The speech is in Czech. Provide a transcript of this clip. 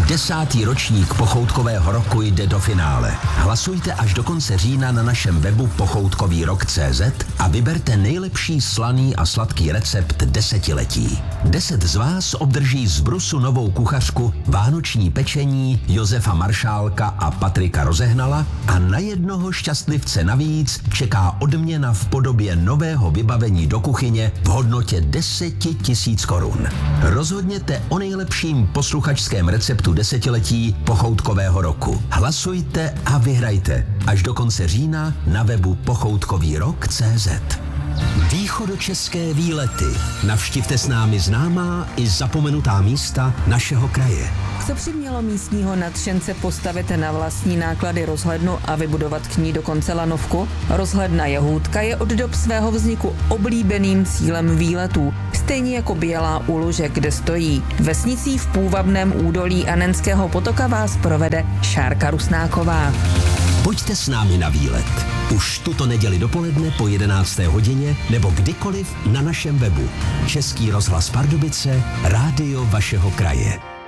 10. ročník Pochoutkového roku jde do finále. Hlasujte až do konce října na našem webu pochoutkovýrok.cz a vyberte nejlepší slaný a sladký recept desetiletí. 10 z vás obdrží z Brusu novou kuchařku, vánoční pečení Josefa Maršálka a Patrika Rozehnala a na jednoho šťastlivce navíc čeká odměna v podobě nového vybavení do kuchyně v hodnotě 10 000 korun. Rozhodněte o nejlepším posluchačském receptu desetiletí Pochoutkového roku. Hlasujte a vyhrajte až do konce října na webu pochoutkovýrok.cz. Východočeské výlety. Navštivte s námi známá i zapomenutá místa našeho kraje. Co přimělo místního nadšence postavit na vlastní náklady rozhlednu a vybudovat k ní dokonce lanovku? Rozhledna Jehůdka je od dob svého vzniku oblíbeným cílem výletů, stejně jako Bělá u Luže, kde stojí. Vesnicí v půvabném údolí Anenského potoka vás provede Šárka Rusnáková. Pojďte s námi na výlet. Už tuto neděli dopoledne po 11. hodině nebo kdykoliv na našem webu. Český rozhlas Pardubice, rádio vašeho kraje.